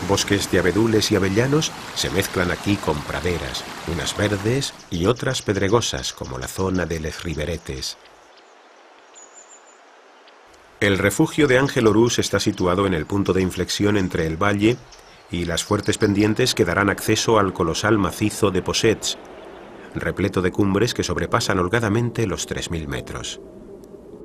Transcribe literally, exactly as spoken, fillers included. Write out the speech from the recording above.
Bosques de abedules y avellanos se mezclan aquí con praderas, unas verdes y otras pedregosas, como la zona de Les Riberetes. El refugio de Ángel Orús está situado en el punto de inflexión entre el valle y las fuertes pendientes que darán acceso al colosal macizo de Possets, repleto de cumbres que sobrepasan holgadamente los tres mil metros.